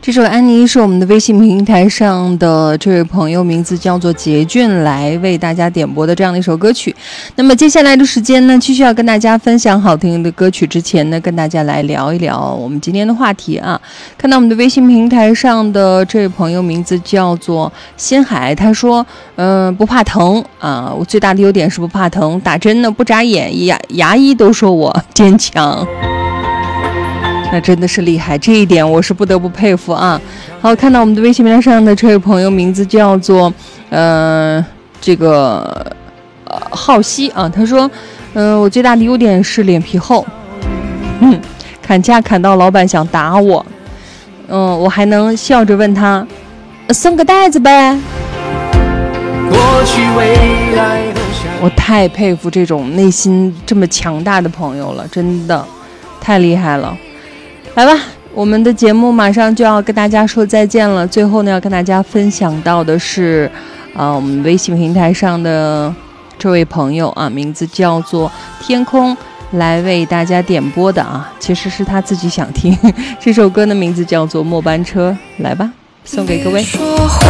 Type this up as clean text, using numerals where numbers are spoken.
这首安妮是我们的微信平台上的这位朋友，名字叫做杰俊，来为大家点播的这样的一首歌曲。那么接下来的时间呢，继续要跟大家分享好听的歌曲之前呢，跟大家来聊一聊我们今天的话题啊。看到我们的微信平台上的这位朋友，名字叫做新海，他说不怕疼啊，我最大的优点是不怕疼，打针呢不眨眼，牙医都说我坚强。那真的是厉害，这一点我是不得不佩服啊。好，看到我们的微信平台上的这位朋友，名字叫做浩熙啊，他说我最大的优点是脸皮厚，砍价砍到老板想打我，我还能笑着问他送个袋子呗。我太佩服这种内心这么强大的朋友了，真的太厉害了。来吧，我们的节目马上就要跟大家说再见了。最后呢，要跟大家分享到的是，我们微信平台上的这位朋友啊，名字叫做天空，来为大家点播的啊，其实是他自己想听这首歌的名字叫做末班车。来吧，送给各位。